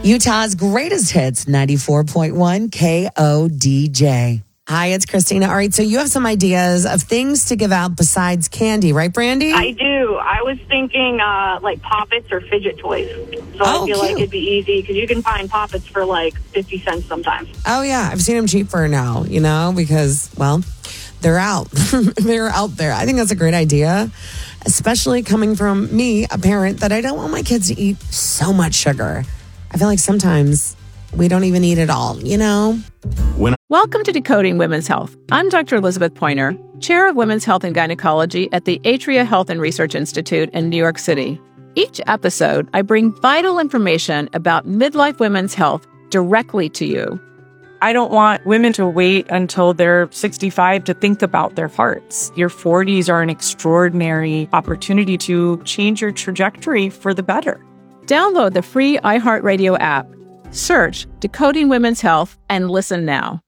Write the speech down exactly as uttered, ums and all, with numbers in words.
Utah's greatest hits, ninety-four point one K O D J. Hi, it's Christina. All right, so you have some ideas of things to give out besides candy, right, Brandy? I do. I was thinking uh, like Poppets or fidget toys. So Oh, I feel cute. like it'd be easy because you can find Poppets for like fifty cents sometimes. Oh, yeah. I've seen them cheaper now, you know, because, well, they're out. They're out there. I think that's a great idea, especially coming from me, a parent, that I don't want my kids to eat so much sugar. I feel like sometimes we don't even eat it all, you know? When Welcome to Decoding Women's Health. I'm Doctor Elizabeth Pointer, Chair of Women's Health and Gynecology at the Atria Health and Research Institute in New York City. Each episode, I bring vital information about midlife women's health directly to you. I don't want women to wait until they're sixty-five to think about their hearts. Your forties are an extraordinary opportunity to change your trajectory for the better. Download the free iHeartRadio app. Search Decoding Women's Health and listen now.